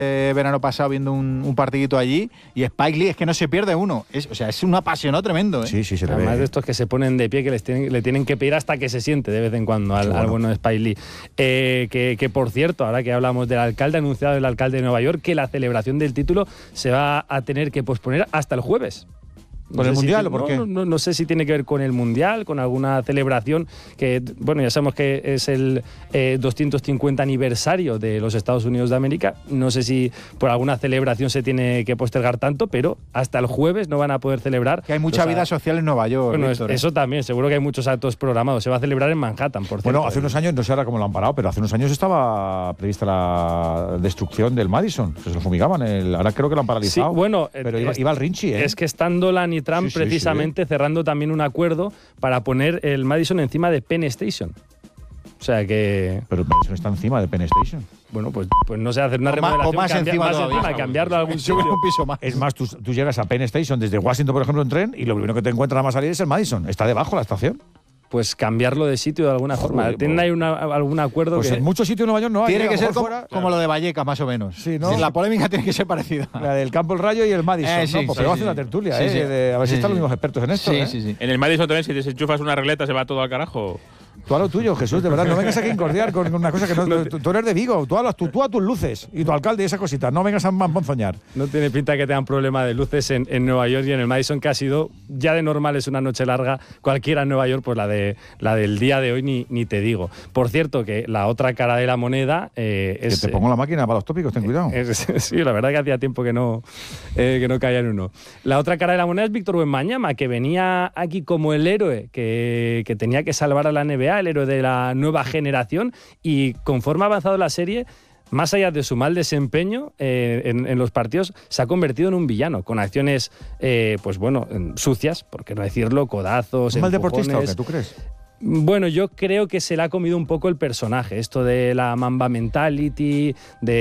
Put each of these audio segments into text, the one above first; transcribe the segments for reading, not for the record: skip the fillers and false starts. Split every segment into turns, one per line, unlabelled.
verano pasado viendo un partidito allí, y Spike Lee es que no se pierde uno. Es un apasionado tremendo, ¿eh?
Sí, se le
Además
ve.
de estos que se ponen de pie, que le tienen que pedir hasta que se siente de vez en cuando al bueno de Spike Lee. Que por cierto, ahora que hablamos del alcalde, ha anunciado el alcalde de Nueva York que la celebración del título se va a tener que posponer hasta el jueves.
¿Con el Mundial o por qué?
No sé si tiene que ver con el Mundial, con alguna celebración que, bueno, ya sabemos que es el 250 aniversario de los Estados Unidos de América. No sé si por alguna celebración se tiene que postergar tanto, pero hasta el jueves no van a poder celebrar.
Que hay mucha vida social en Nueva York.
Bueno,
Víctor,
eso también, seguro que hay muchos actos programados. Se va a celebrar en Manhattan, por cierto.
Bueno, hace unos años, no sé ahora cómo lo han parado, pero hace unos años estaba prevista la destrucción del Madison. Se lo fumigaban. Ahora creo que lo han paralizado.
Sí, bueno,
pero iba al Rinchi, ¿eh?
Es que están Dolan y Trump precisamente cerrando también un acuerdo para poner el Madison encima de Penn Station. O sea que...
Pero el Madison está encima de Penn Station.
Bueno, pues no sé, hacer una remodelación.
O más encima,
cambiarlo a algún sitio.
Un piso más.
Es más, tú llegas a Penn Station desde Washington, por ejemplo, en tren, y lo primero que te encuentras nada más salir es el Madison. Está debajo la estación.
Pues cambiarlo de sitio de alguna forma. ¿Tienen ahí algún acuerdo?
Pues en muchos sitios de Nueva York no hay.
Tiene que ser como lo de Vallecas, más o menos.
Sí, ¿no?
La polémica tiene que ser parecida.
La del Campo El Rayo y el Madison.
Sí,
¿no? Pues pero hace una tertulia,
sí,
a ver si están los mismos expertos en esto.
Sí.
En el Madison también, si desenchufas una regleta, se va todo al carajo.
Tú a lo tuyo, Jesús, de verdad, no vengas aquí a incordiar con una cosa que no. Tú eres de Vigo, tú a tus luces y tu alcalde y esa cosita, no vengas a mamponzoñar.
No tiene pinta que tengan problema de luces en Nueva York y en el Madison, que ha sido, ya de normal es una noche larga, cualquiera en Nueva York, pues la del día de hoy ni te digo. Por cierto, que la otra cara de la moneda es...
Que te pongo la máquina para los tópicos, ten cuidado.
Sí, la verdad que hacía tiempo que no caía en uno. La otra cara de la moneda es Víctor Wembanyama, que venía aquí como el héroe que tenía que salvar a la NBA, el héroe de la nueva generación, y conforme ha avanzado la serie, más allá de su mal desempeño en los partidos, se ha convertido en un villano, con acciones, pues bueno, sucias, por qué no decirlo, codazos,
¿Un mal
empujones.
deportista o qué tú crees?
Bueno, yo creo que se le ha comido un poco el personaje, esto de la Mamba Mentality,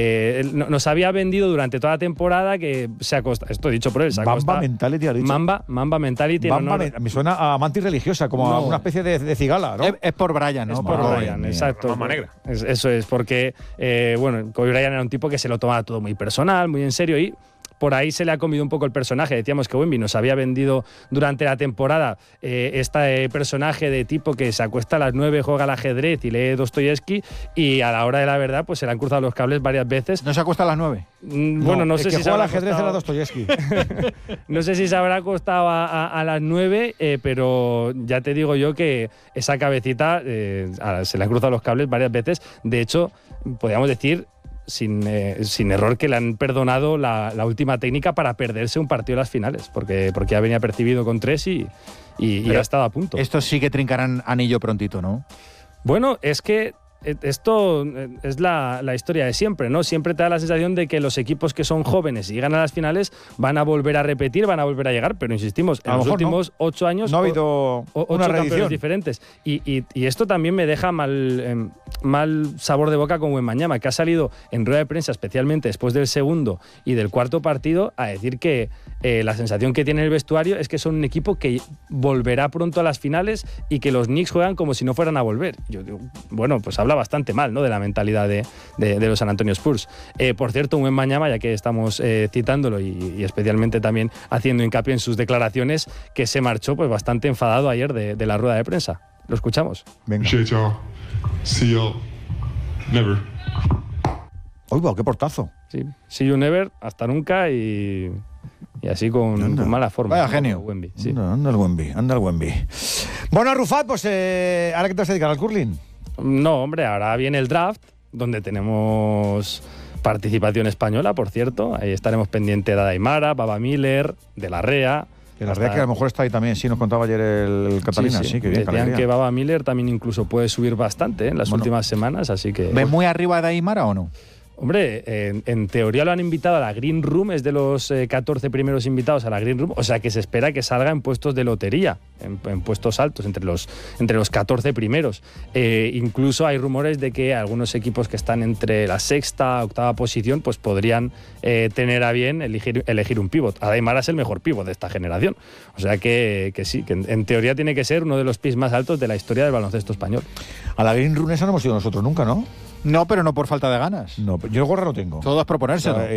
nos había vendido durante toda la temporada que se acosta, esto dicho por él, se acosta.
Mamba Mentality, ha dicho.
Mamba Mentality.
Me suena a mantis religiosa, como a una especie de cigala, ¿no?
Es por Brian, ¿no?
Es por Brian, exacto.
Mamba negra.
Eso es, porque, bueno, Kobe Bryant era un tipo que se lo tomaba todo muy personal, muy en serio, y por ahí se le ha comido un poco el personaje. Decíamos que Wemby nos había vendido durante la temporada este personaje de tipo que se acuesta a las 9, juega al ajedrez y lee Dostoyevsky, y a la hora de la verdad pues se le han cruzado los cables varias veces.
¿No se acuesta a las 9?
Bueno, no sé si
juega al ajedrez era Dostoyevsky.
No sé si se habrá acostado a las 9, pero ya te digo yo que esa cabecita se le han cruzado los cables varias veces. De hecho, podríamos decir sin error que le han perdonado la última técnica para perderse un partido de las finales, porque ya venía percibido con 3 y ha estado a punto.
Estos sí que trincarán anillo prontito, ¿no?
Bueno, es que esto es la historia de siempre, ¿no? Siempre te da la sensación de que los equipos que son jóvenes y llegan a las finales van a volver a repetir, van a volver a llegar, pero insistimos, en los últimos 8 años
no ha habido
8
una
campeones
reedición
diferentes. Y esto también me deja mal sabor de boca con Wembanyama, que ha salido en rueda de prensa, especialmente después del segundo y del cuarto partido, a decir que la sensación que tiene el vestuario es que son un equipo que volverá pronto a las finales y que los Knicks juegan como si no fueran a volver. Yo digo, bueno, pues habla bastante mal, ¿no?, de la mentalidad de los San Antonio Spurs. Por cierto, un Wembanyama, ya que estamos citándolo y especialmente también haciendo hincapié en sus declaraciones, que se marchó pues bastante enfadado ayer de la rueda de prensa. Lo escuchamos.
Venga.
Appreciate y'all. See y'all. Never.
Oiga, qué portazo.
Sí. See you never, hasta nunca, y así con mala forma.
Vaya genio.
Wemby, sí.
Anda el Wemby. Bueno, Arrufat, pues ahora que te vas a dedicar al curling.
No, hombre, ahora viene el draft, donde tenemos participación española, por cierto. Ahí estaremos pendientes de Aymara, Baba Miller, de Larrea.
Que la verdad que a lo mejor está ahí también, sí, nos contaba ayer el Catalina, sí, que bien.
Decían que Baba Miller también incluso puede subir bastante en las últimas semanas, así que...
¿Ves muy arriba de Aymara o no?
Hombre, en teoría lo han invitado a la Green Room, es de los 14 primeros invitados a la Green Room, o sea que se espera que salga en puestos de lotería, en puestos altos, entre los 14 primeros. Incluso hay rumores de que algunos equipos que están entre la sexta, octava posición, pues podrían tener a bien elegir un pívot. Aymara es el mejor pívot de esta generación, o sea que sí, que en teoría tiene que ser uno de los pis más altos de la historia del baloncesto español.
A la Green Room esa no hemos ido nosotros nunca, ¿no?
No, pero no por falta de ganas.
No, yo el gorra lo tengo.
Todo es proponérselo.
O sea,